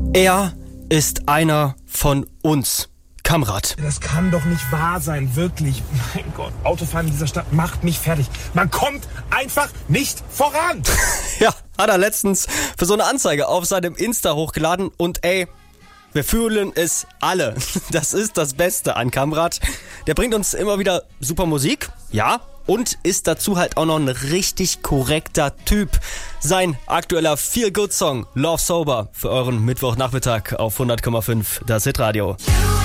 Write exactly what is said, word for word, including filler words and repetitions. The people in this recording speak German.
Er ist einer von uns. Kamrat. Das kann doch nicht wahr sein, wirklich. Mein Gott, Autofahren in dieser Stadt macht mich fertig. Man kommt einfach nicht voran. Ja, hat er letztens für so eine Anzeige auf seinem Insta hochgeladen und ey, wir fühlen es alle. Das ist das Beste an Kamrat. Der bringt uns immer wieder super Musik, ja, und ist dazu halt auch noch ein richtig korrekter Typ. Sein aktueller Feel-Good-Song Love Sober für euren Mittwochnachmittag auf hundert Komma fünf das Hitradio.